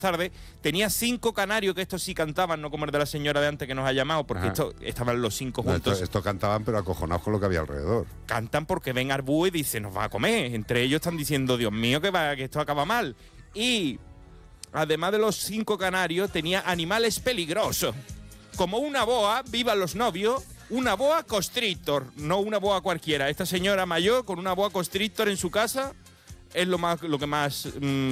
tarde, tenía 5 canarios, que estos sí cantaban, no como el de la señora de antes que nos ha llamado, porque estaban los 5 juntos. No, esto cantaban, pero acojonados con lo que había alrededor. Cantan porque ven al búho y dicen, nos va a comer. Entre ellos están diciendo, Dios mío, que esto acaba mal. Y además de los 5 canarios, tenía animales peligrosos, como una boa, vivan los novios, una boa constrictor, no una boa cualquiera. Esta señora mayor con una boa constrictor en su casa es lo que más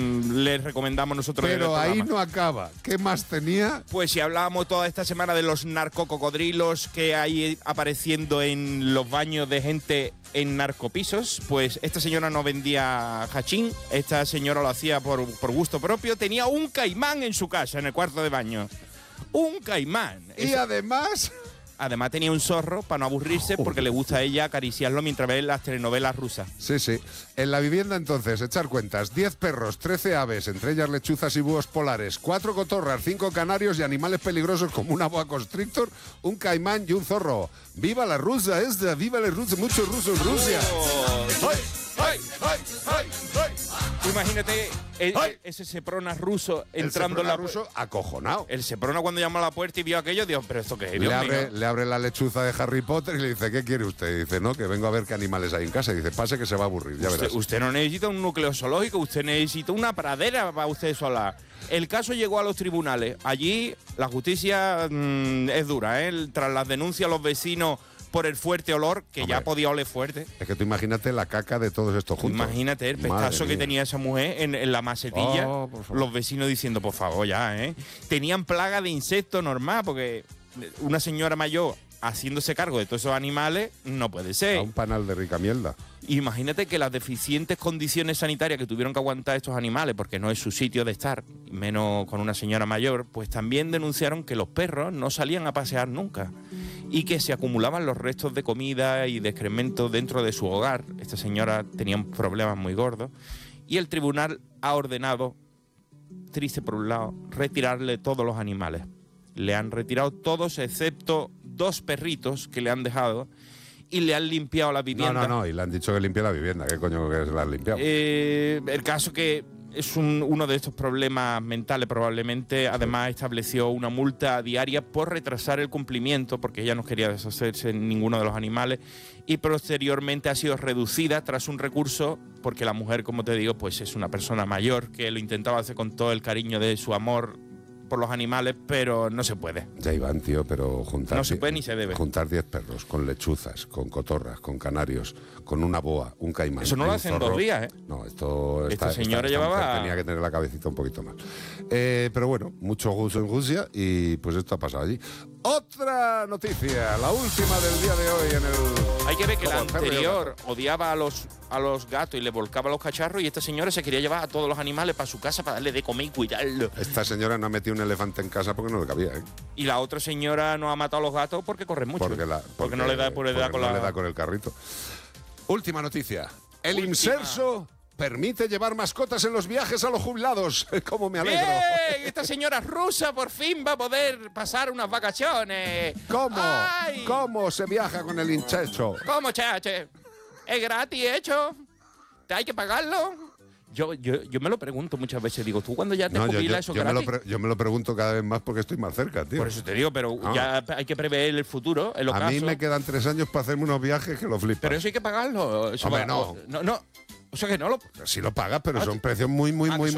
le recomendamos nosotros. Pero ahí no acaba. ¿Qué más tenía? Pues si hablábamos toda esta semana de los narcococodrilos que hay apareciendo en los baños de gente en narcopisos, pues esta señora no vendía hachín, esta señora lo hacía por gusto propio. Tenía un caimán en su casa, en el cuarto de baño. Un caimán. Y además... Además tenía un zorro para no aburrirse, porque le gusta a ella acariciarlo mientras ve las telenovelas rusas. Sí, sí. En la vivienda entonces, echar cuentas, 10 perros, 13 aves, entre ellas lechuzas y búhos polares, 4 cotorras, 5 canarios y animales peligrosos como una boa constrictor, un caimán y un zorro. ¡Viva la rusa esta! ¡Viva la rusa! ¡Muchos rusos en Rusia! ¡Ay, ay, ay, ay, ay! Imagínate ese Seprona ruso entrando en la ruso acojonado. El Seprona cuando llamó a la puerta y vio aquello, dijo, ¿pero esto qué es? Le abre la lechuza de Harry Potter y le dice, ¿qué quiere usted? Y dice, no, que vengo a ver qué animales hay en casa. Y dice, pase que se va a aburrir, ya verás. Usted no necesita un núcleo zoológico, usted necesita una pradera para usted sola. El caso llegó a los tribunales. Allí la justicia es dura, ¿eh? Tras las denuncias a los vecinos por el fuerte olor, que ya podía oler fuerte. Es que tú imagínate la caca de todos estos juntos. Imagínate el pestazo que tenía esa mujer en la macetilla. Los vecinos diciendo, por favor, ya, ¿eh? Tenían plaga de insectos normal, porque una señora mayor haciéndose cargo de todos esos animales no puede ser. A un panal de rica mierda. Imagínate que las deficientes condiciones sanitarias que tuvieron que aguantar estos animales, porque no es su sitio de estar, menos con una señora mayor, pues también denunciaron que los perros no salían a pasear nunca y que se acumulaban los restos de comida y de excremento dentro de su hogar. Esta señora tenía problemas muy gordos y el tribunal ha ordenado, triste por un lado, retirarle todos los animales. Le han retirado todos excepto 2 perritos que le han dejado y le han limpiado la vivienda. No, y le han dicho que limpie la vivienda. ¿Qué coño que se la han limpiado? El caso que es uno de estos problemas mentales probablemente. Además estableció una multa diaria por retrasar el cumplimiento, porque ella no quería deshacerse de ninguno de los animales, y posteriormente ha sido reducida tras un recurso, porque la mujer, como te digo, pues es una persona mayor que lo intentaba hacer con todo el cariño de su amor por los animales, pero no se puede. Ya Iván, tío, pero juntar... No se puede ni se debe. Juntar 10 perros con lechuzas, con cotorras, con canarios, con una boa, un caimán... Eso no lo hacen 2 días, ¿eh? No, esta señora llevaba... tenía que tener la cabecita un poquito mal. Pero bueno, mucho gusto en Rusia y pues esto ha pasado allí. Otra noticia, la última del día de hoy en el... Hay que ver que la anterior odiaba a los gatos y le volcaba los cacharros, y esta señora se quería llevar a todos los animales para su casa para darle de comer y cuidarlo. Esta señora no ha metido un elefante en casa porque no le cabía, ¿eh? Y la otra señora no ha matado a los gatos porque corren mucho. Porque no le da por edad con le da con el carrito. Última noticia. El inserso permite llevar mascotas en los viajes a los jubilados. ¡Cómo me alegro! ¡Bien! Esta señora rusa por fin va a poder pasar unas vacaciones. ¿Cómo? ¡Ay! ¿Cómo se viaja con el inserso? ¿Cómo, chache? ¿Es gratis hecho? ¿Te hay que pagarlo? Yo me lo pregunto muchas veces. Digo, ¿tú cuando ya te jubilas eso gratis? Yo me lo pregunto cada vez más porque estoy más cerca, tío. Por eso te digo, pero ya hay que prever el futuro, el ocaso. A mí me quedan 3 años para hacerme unos viajes que lo flipas. Pero eso hay que pagarlo. Eso no. No. O sea que no lo... Sí lo pagas, pero son precios muy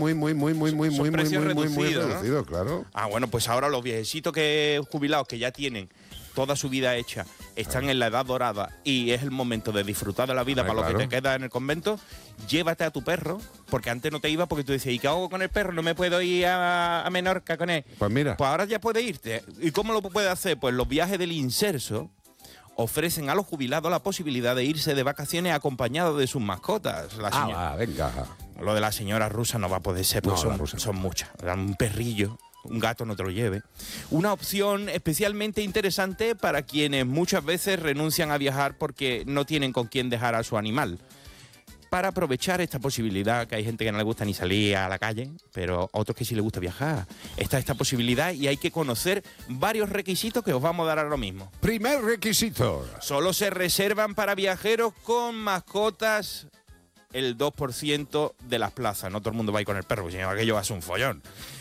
reducidos, claro. Bueno, pues ahora los viejecitos jubilados que ya tienen toda su vida hecha, están en la edad dorada y es el momento de disfrutar de la vida para lo que te queda en el convento. Llévate a tu perro, porque antes no te ibas porque tú decías, ¿y qué hago con el perro? No me puedo ir a Menorca con él. Pues mira. Pues ahora ya puedes irte. ¿Y cómo lo puedes hacer? Pues los viajes del inserso ofrecen a los jubilados la posibilidad de irse de vacaciones acompañados de sus mascotas. Venga. Lo de la señora rusa no va a poder ser, porque son muchas. Un perrillo, un gato no te lo lleve. Una opción especialmente interesante para quienes muchas veces renuncian a viajar porque no tienen con quién dejar a su animal. Para aprovechar esta posibilidad, que hay gente que no le gusta ni salir a la calle, pero a otros que sí les gusta viajar, está esta posibilidad y hay que conocer varios requisitos que os vamos a dar ahora mismo. Primer requisito. Solo se reservan para viajeros con mascotas el 2% de las plazas. No todo el mundo va a ir con el perro, porque si no aquello va a ser un follón.